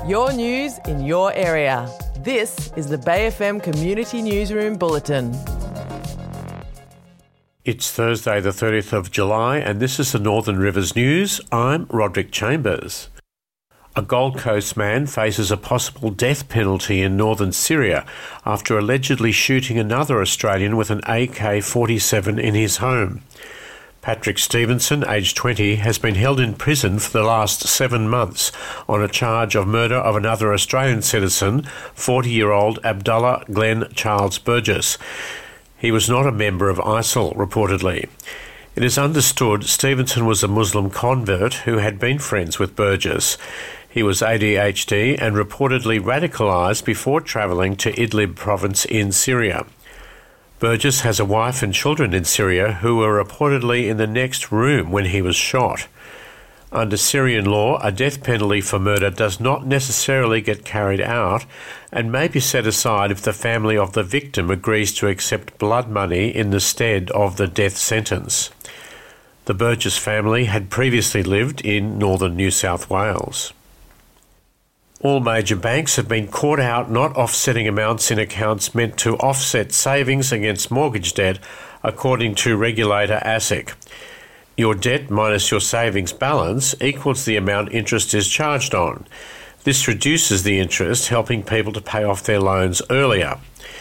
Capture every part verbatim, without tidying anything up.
Your news in your area. This is the Bay F M Community Newsroom Bulletin. It's Thursday the thirtieth of July and this is the Northern Rivers News. I'm Roderick Chambers. A Gold Coast man faces a possible death penalty in northern Syria after allegedly shooting another Australian with an A K forty-seven in his home. Patrick Stevenson, aged twenty, has been held in prison for the last seven months on a charge of murder of another Australian citizen, forty-year-old Abdullah Glenn Charles Burgess. He was not a member of ISIL, reportedly. It is understood Stevenson was a Muslim convert who had been friends with Burgess. He was A D H D and reportedly radicalised before travelling to Idlib province in Syria. Burgess has a wife and children in Syria who were reportedly in the next room when he was shot. Under Syrian law, a death penalty for murder does not necessarily get carried out and may be set aside if the family of the victim agrees to accept blood money in the stead of the death sentence. The Burgess family had previously lived in northern New South Wales. All major banks have been caught out not offsetting amounts in accounts meant to offset savings against mortgage debt, according to regulator ASIC. Your debt minus your savings balance equals the amount interest is charged on. This reduces the interest, helping people to pay off their loans earlier.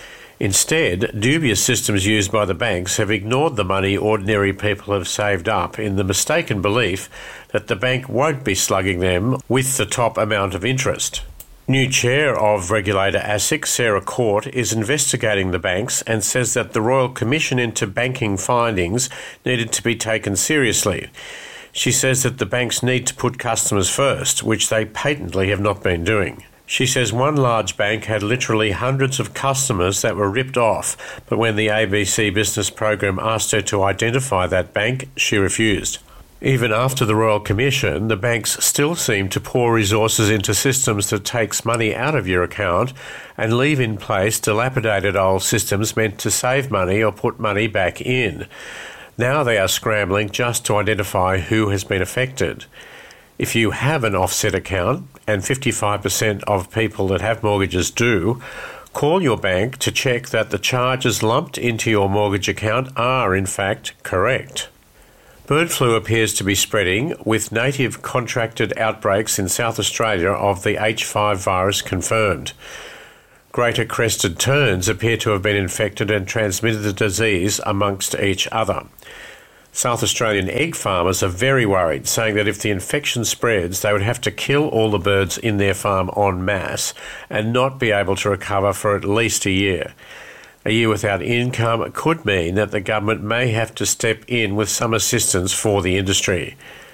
Instead, dubious systems used by the banks have ignored the money ordinary people have saved up in the mistaken belief that the bank won't be slugging them with the top amount of interest. New chair of regulator ASIC, Sarah Court, is investigating the banks and says that the Royal Commission into Banking findings needed to be taken seriously. She says that the banks need to put customers first, which they patently have not been doing. She says one large bank had literally hundreds of customers that were ripped off, but when the A B C Business Program asked her to identify that bank, she refused. Even after the Royal Commission, the banks still seem to pour resources into systems that takes money out of your account and leave in place dilapidated old systems meant to save money or put money back in. Now they are scrambling just to identify who has been affected. If you have an offset account, and fifty-five percent of people that have mortgages do, call your bank to check that the charges lumped into your mortgage account are in fact correct. Bird flu appears to be spreading, with native contracted outbreaks in South Australia of the H five virus confirmed. Greater crested terns appear to have been infected and transmitted the disease amongst each other. South Australian egg farmers are very worried, saying that if the infection spreads, they would have to kill all the birds in their farm en masse and not be able to recover for at least a year. A year without income could mean that the government may have to step in with some assistance for the industry.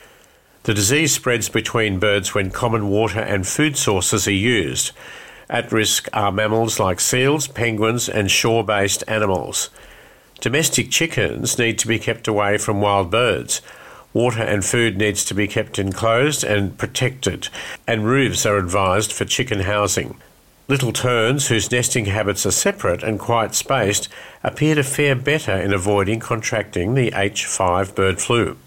The disease spreads between birds when common water and food sources are used. At risk are mammals like seals, penguins and shore-based animals. Domestic chickens need to be kept away from wild birds. Water and food needs to be kept enclosed and protected, and roofs are advised for chicken housing. Little terns, whose nesting habits are separate and quite spaced, appear to fare better in avoiding contracting the H five bird flu.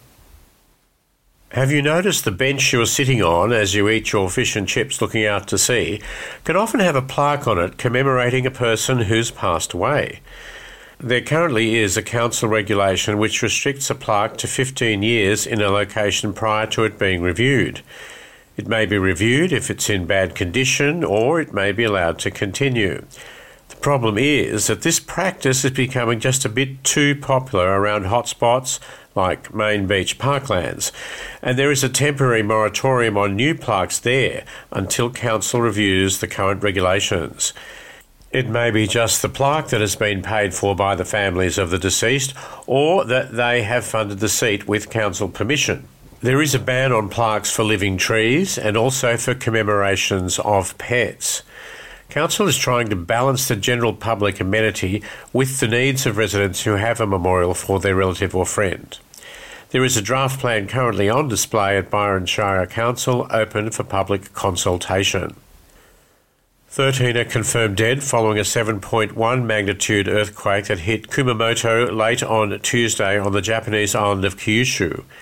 Have you noticed the bench you're sitting on as you eat your fish and chips looking out to sea can often have a plaque on it commemorating a person who's passed away? There currently is a council regulation which restricts a plaque to fifteen years in a location prior to it being reviewed. It may be reviewed if it's in bad condition, or it may be allowed to continue. The problem is that this practice is becoming just a bit too popular around hotspots like Main Beach Parklands, and there is a temporary moratorium on new plaques there until council reviews the current regulations. It may be just the plaque that has been paid for by the families of the deceased, or that they have funded the seat with council permission. There is a ban on plaques for living trees and also for commemorations of pets. Council is trying to balance the general public amenity with the needs of residents who have a memorial for their relative or friend. There is a draft plan currently on display at Byron Shire Council, open for public consultation. thirteen are confirmed dead following a seven point one magnitude earthquake that hit Kumamoto late on Tuesday on the Japanese island of Kyushu.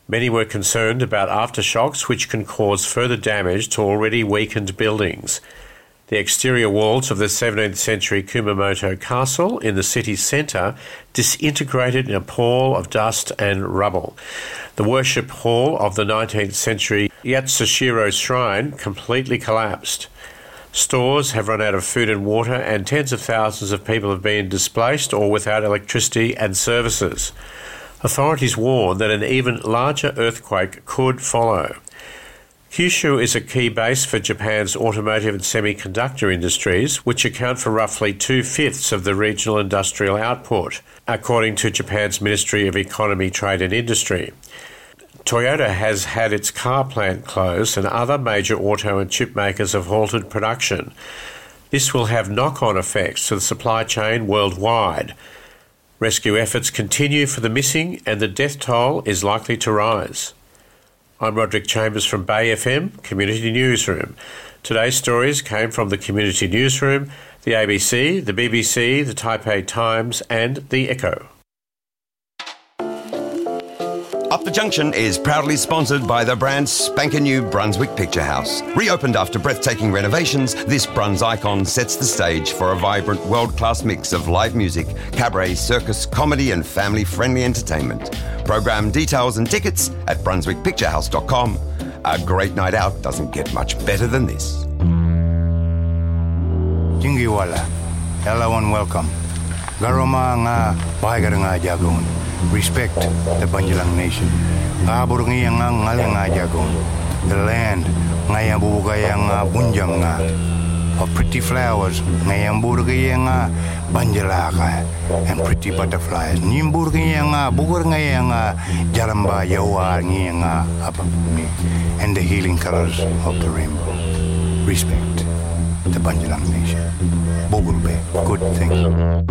Many were concerned about aftershocks which can cause further damage to already weakened buildings. The exterior walls of the seventeenth century Kumamoto Castle in the city centre disintegrated in a pall of dust and rubble. The worship hall of the nineteenth century Yatsushiro Shrine completely collapsed. Stores have run out of food and water, and tens of thousands of people have been displaced or without electricity and services. Authorities warn that an even larger earthquake could follow. Kyushu is a key base for Japan's automotive and semiconductor industries, which account for roughly two-fifths of the regional industrial output, according to Japan's Ministry of Economy, Trade and Industry. Toyota has had its car plant closed, and other major auto and chip makers have halted production. This will have knock-on effects to the supply chain worldwide. Rescue efforts continue for the missing, and the death toll is likely to rise. I'm Roderick Chambers from Bay F M Community Newsroom. Today's stories came from the Community Newsroom, the A B C, the B B C, the Taipei Times and the Echo. Up the Junction is proudly sponsored by the brand spanking new Brunswick Picture House. Reopened after breathtaking renovations, this Bruns icon sets the stage for a vibrant, world-class mix of live music, cabaret, circus, comedy and family-friendly entertainment. Program details and tickets at brunswick picture house dot com. A great night out doesn't get much better than this. Jingiwala, hello and welcome. Garoma nga bahagar nga jagon. Respect the Banjalang Nation. Abur ngayang nga ngalang nga jagon. The land ngayang bubugayang nga bunjang nga. Of pretty flowers ngayang burgayang nga banjalaka. And pretty butterflies. Nimburgayang nga bugur ngayang nga jaramba yawa ngayang nga apapumi. And the healing colors of the rainbow. Respect the Banjalang Nation. Bogurbe, good thing.